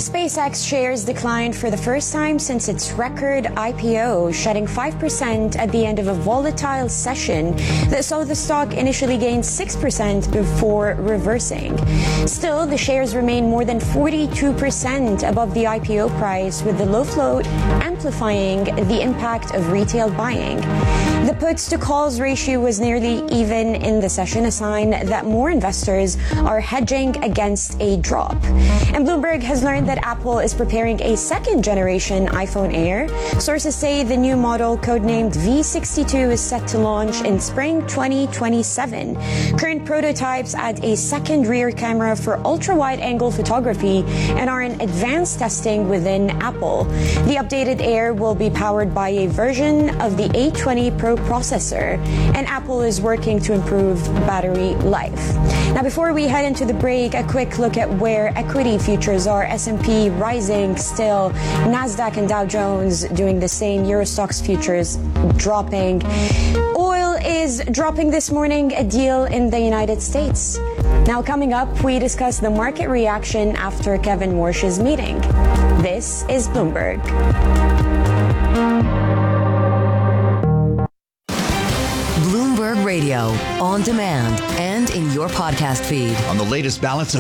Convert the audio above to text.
SpaceX shares declined for the first time since its record IPO, shedding 5% at the end of a volatile session that saw the stock initially gain 6% before reversing. Still, the shares remain more than 42% above the IPO price, with the low float amplifying the impact of retail buying. The puts to calls ratio was nearly even in the session, a sign that more investors are hedging against a drop. And Bloomberg has learned that Apple is preparing a second-generation iPhone Air. Sources say the new model, codenamed V62, is set to launch in spring 2027. Current prototypes add a second rear camera for ultra-wide-angle photography and are in advanced testing within Apple. The updated Air will be powered by a version of the A20 Pro processor, and Apple is working to improve battery life. Now, before we head into the break, a quick look at where equity futures are. S&P rising still, Nasdaq and Dow Jones doing the same, Eurostoxx futures dropping. Oil is dropping this morning, a deal in the United States. Now, coming up, we discuss the market reaction after Kevin Warsh's meeting. This is Bloomberg. Bloomberg Radio, on demand and in your podcast feed. On the latest balance of